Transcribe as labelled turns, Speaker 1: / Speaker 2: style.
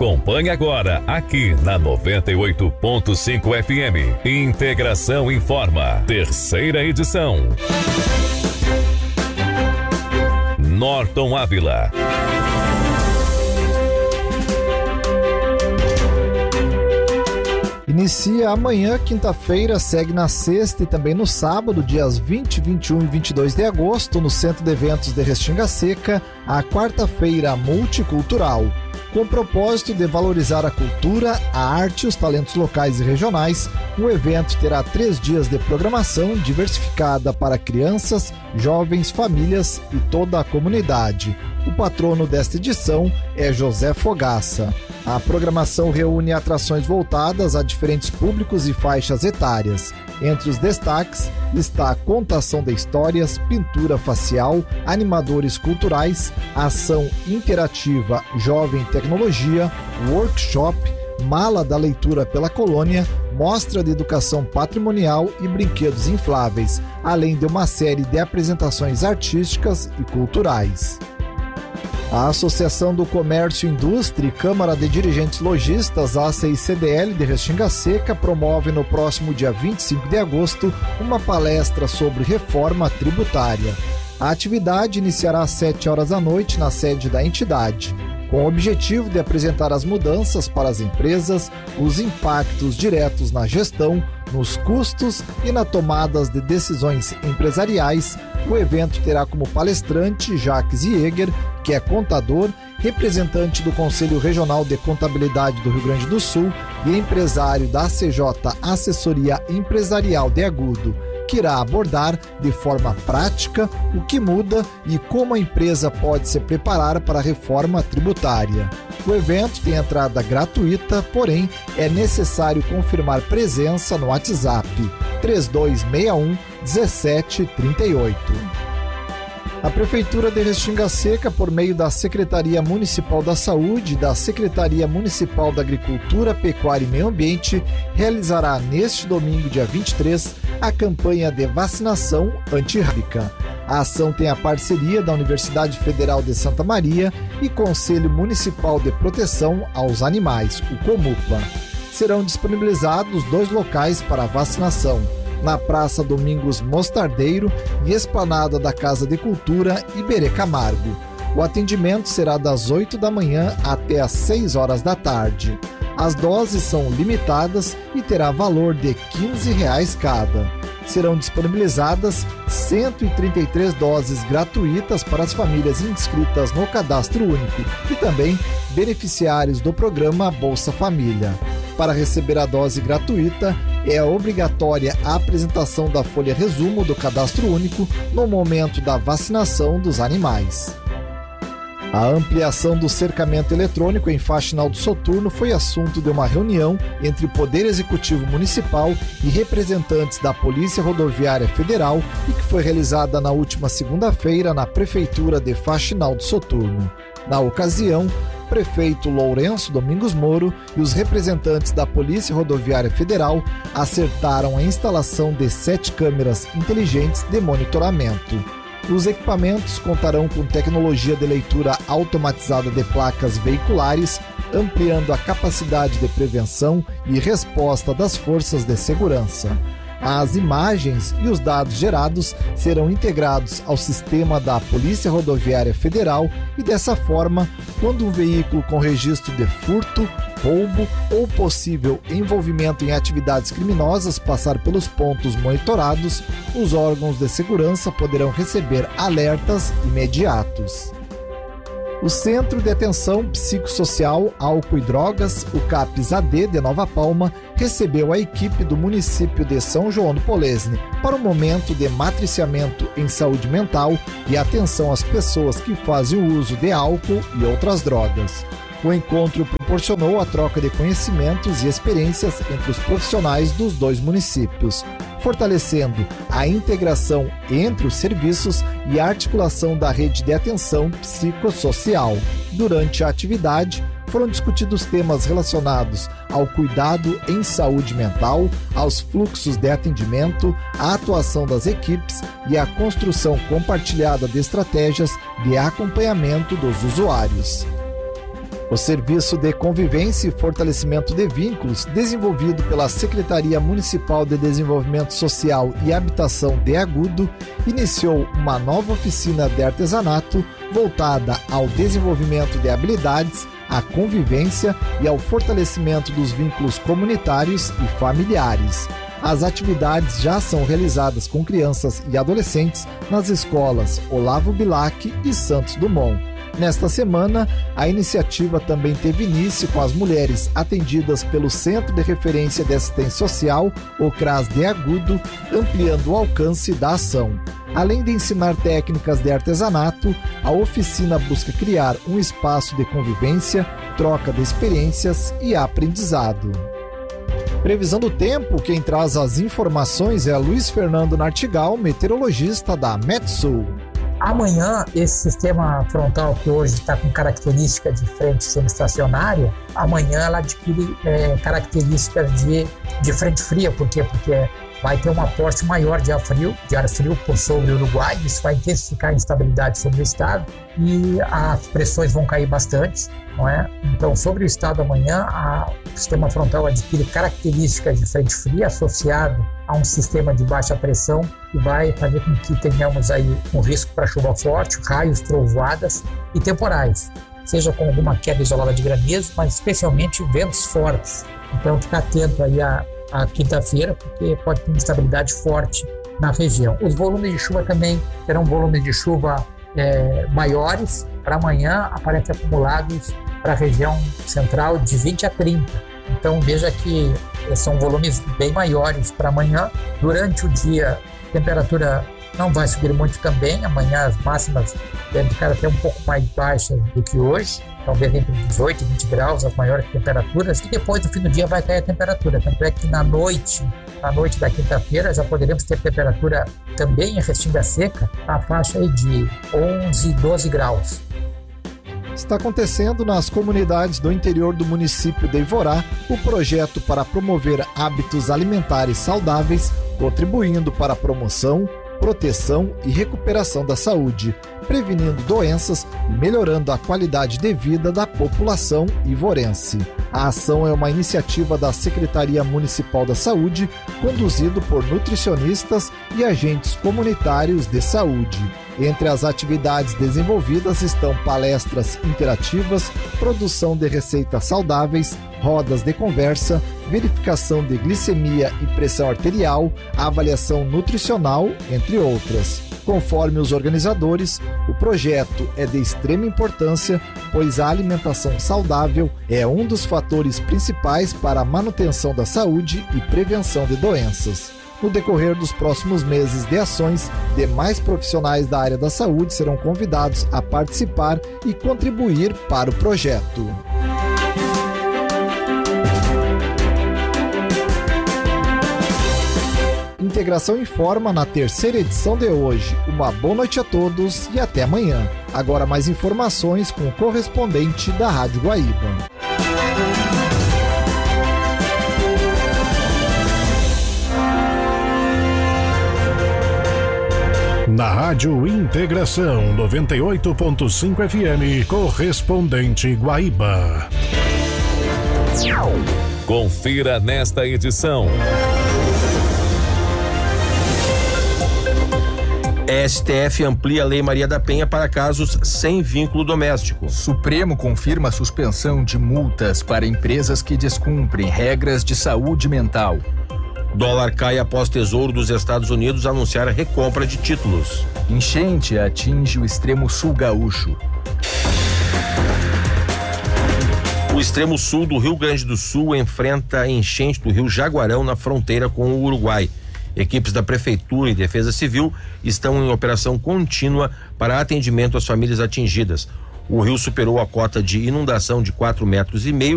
Speaker 1: Acompanhe agora aqui na 98.5 FM. Integração Informa, terceira edição. Norton Ávila.
Speaker 2: Inicia amanhã, quinta-feira, segue na sexta e também no sábado, dias 20, 21 e 22 de agosto, no Centro de Eventos de Restinga Seca, a quarta-feira multicultural. Com o propósito de valorizar a cultura, a arte e os talentos locais e regionais, o evento terá 3 dias de programação diversificada para crianças, jovens, famílias e toda a comunidade. O patrono desta edição é José Fogaça. A programação reúne atrações voltadas a diferentes públicos e faixas etárias. Entre os destaques está a contação de histórias, pintura facial, animadores culturais, ação interativa Jovem Tecnologia, workshop, mala da leitura pela colônia, mostra de educação patrimonial e brinquedos infláveis, além de uma série de apresentações artísticas e culturais. A Associação do Comércio e Indústria e Câmara de Dirigentes Lojistas, ACI-CDL de Restinga Seca, promove no próximo dia 25 de agosto uma palestra sobre reforma tributária. A atividade iniciará às 7 horas da noite na sede da entidade, com o objetivo de apresentar as mudanças para as empresas, os impactos diretos na gestão, nos custos e na tomada de decisões empresariais. O evento terá como palestrante Jacques Jäger, que é contador, representante do Conselho Regional de Contabilidade do Rio Grande do Sul e empresário da ACJ Assessoria Empresarial de Agudo, que irá abordar de forma prática o que muda e como a empresa pode se preparar para a reforma tributária. O evento tem entrada gratuita, porém é necessário confirmar presença no WhatsApp 3261 1738. A Prefeitura de Restinga Seca, por meio da Secretaria Municipal da Saúde e da Secretaria Municipal da Agricultura, Pecuária e Meio Ambiente, realizará neste domingo, dia 23, a campanha de vacinação antirrábica. A ação tem a parceria da Universidade Federal de Santa Maria e Conselho Municipal de Proteção aos Animais, o COMUPA. Serão disponibilizados 2 locais para a vacinação, na Praça Domingos Mostardeiro e Esplanada da Casa de Cultura Iberê Camargo. O atendimento será das 8 da manhã até às 6 horas da tarde. As doses são limitadas e terá valor de R$ 15 cada. Serão disponibilizadas 133 doses gratuitas para as famílias inscritas no Cadastro Único e também beneficiários do programa Bolsa Família. Para receber a dose gratuita, é obrigatória a apresentação da folha resumo do Cadastro Único no momento da vacinação dos animais. A ampliação do cercamento eletrônico em Faxinal do Soturno foi assunto de uma reunião entre o Poder Executivo Municipal e representantes da Polícia Rodoviária Federal e que foi realizada na última segunda-feira na Prefeitura de Faxinal do Soturno. Na ocasião, o prefeito Lourenço Domingos Moro e os representantes da Polícia Rodoviária Federal acertaram a instalação de 7 câmeras inteligentes de monitoramento. Os equipamentos contarão com tecnologia de leitura automatizada de placas veiculares, ampliando a capacidade de prevenção e resposta das forças de segurança. As imagens e os dados gerados serão integrados ao sistema da Polícia Rodoviária Federal e, dessa forma, quando um veículo com registro de furto, roubo ou possível envolvimento em atividades criminosas passar pelos pontos monitorados, os órgãos de segurança poderão receber alertas imediatos. O Centro de Atenção Psicossocial, Álcool e Drogas, o CAPS-AD de Nova Palma, recebeu a equipe do município de São João do Polesne para um momento de matriciamento em saúde mental e atenção às pessoas que fazem o uso de álcool e outras drogas. O encontro proporcionou a troca de conhecimentos e experiências entre os profissionais dos 2 municípios, fortalecendo a integração entre os serviços e a articulação da rede de atenção psicossocial. Durante a atividade, foram discutidos temas relacionados ao cuidado em saúde mental, aos fluxos de atendimento, à atuação das equipes e à construção compartilhada de estratégias de acompanhamento dos usuários. O Serviço de Convivência e Fortalecimento de Vínculos, desenvolvido pela Secretaria Municipal de Desenvolvimento Social e Habitação de Agudo, iniciou uma nova oficina de artesanato voltada ao desenvolvimento de habilidades, à convivência e ao fortalecimento dos vínculos comunitários e familiares. As atividades já são realizadas com crianças e adolescentes nas escolas Olavo Bilac e Santos Dumont. Nesta semana, a iniciativa também teve início com as mulheres atendidas pelo Centro de Referência de Assistência Social, o CRAS de Agudo, ampliando o alcance da ação. Além de ensinar técnicas de artesanato, a oficina busca criar um espaço de convivência, troca de experiências e aprendizado. Previsão do tempo, quem traz as informações é Luiz Fernando Nartigal, meteorologista da Metsul.
Speaker 3: Amanhã, esse sistema frontal que hoje está com característica de frente semi-estacionária, amanhã ela adquire características de frente fria. Por quê? Porque vai ter um aporte maior de ar frio por sobre o Uruguai, isso vai intensificar a instabilidade sobre o estado e as pressões vão cair bastante, não é? Então, sobre o estado amanhã, o sistema frontal adquire características de frente fria associado a um sistema de baixa pressão que vai fazer com que tenhamos aí um risco para chuva forte, raios, trovoadas e temporais, seja com alguma queda isolada de granizo, mas especialmente ventos fortes. Então, ficar atento aí a quinta-feira, porque pode ter instabilidade forte na região. Os volumes de chuva também serão volumes de chuva maiores. Para amanhã, aparecem acumulados para a região central de 20 a 30. Então, veja que são volumes bem maiores para amanhã. Durante o dia, a temperatura não vai subir muito também. Amanhã as máximas devem ficar até um pouco mais baixas do que hoje, talvez entre 18 e 20 graus as maiores temperaturas, e depois do fim do dia vai cair a temperatura. Tanto é que na noite da quinta-feira já poderemos ter temperatura também em Restinga Seca na faixa aí de 11, 12 graus.
Speaker 2: Está acontecendo nas comunidades do interior do município de Ivorá o projeto para promover hábitos alimentares saudáveis, contribuindo para a promoção, proteção e recuperação da saúde, prevenindo doenças e melhorando a qualidade de vida da população ivorense. A ação é uma iniciativa da Secretaria Municipal da Saúde, conduzido por nutricionistas e agentes comunitários de saúde. Entre as atividades desenvolvidas estão palestras interativas, produção de receitas saudáveis, rodas de conversa, verificação de glicemia e pressão arterial, avaliação nutricional, entre outras. Conforme os organizadores, o projeto é de extrema importância, pois a alimentação saudável é um dos fatores principais para a manutenção da saúde e prevenção de doenças. No decorrer dos próximos meses de ações, demais profissionais da área da saúde serão convidados a participar e contribuir para o projeto. Integração Informa na terceira edição de hoje. Uma boa noite a todos e até amanhã. Agora mais informações com o correspondente da Rádio Guaíba.
Speaker 4: Na Rádio Integração 98.5 FM, correspondente Guaíba.
Speaker 1: Confira nesta edição.
Speaker 5: STF amplia a Lei Maria da Penha para casos sem vínculo doméstico.
Speaker 6: Supremo confirma a suspensão de multas para empresas que descumprem regras de saúde mental.
Speaker 5: Dólar cai após Tesouro dos Estados Unidos anunciar a recompra de títulos.
Speaker 6: Enchente atinge o extremo sul gaúcho.
Speaker 5: O extremo sul do Rio Grande do Sul enfrenta a enchente do rio Jaguarão na fronteira com o Uruguai. Equipes da Prefeitura e Defesa Civil estão em operação contínua para atendimento às famílias atingidas. O rio superou a cota de inundação de 4,5 metros